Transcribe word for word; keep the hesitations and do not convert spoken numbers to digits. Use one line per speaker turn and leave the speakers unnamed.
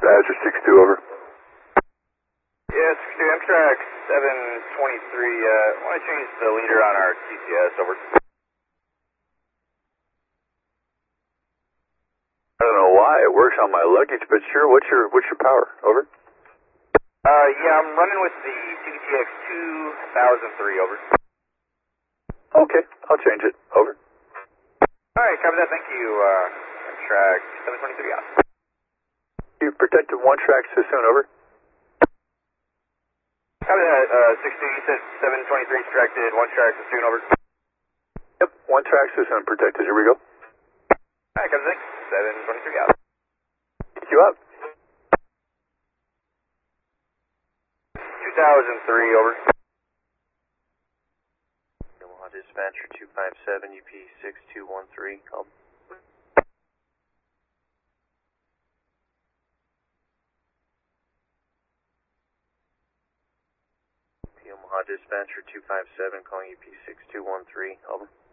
Dispatcher six two, over.
Yeah, six two, Amtrak seven twenty-three. Uh, I want to change the leader on our T C S, over.
I don't know why it works on my luggage, but sure. What's your what's your power? Over.
Uh, yeah, I'm running with the C B T X two thousand three, over.
Okay, I'll change it. Over.
All right, copy that. Thank you. Uh, track seven twenty-three out.
You protected one track so soon. Over.
Copy that. Uh, six two. You said seven twenty-three extracted. One track so soon. Over.
Yep, one track so soon protected. Here we go.
All right, copy. Thanks. seven twenty-three out.
Pick you up.
two thousand three, over.
Omaha Dispatcher two five seven, U P six two one three, called. Omaha Dispatcher two five seven, calling U P six two one three, over.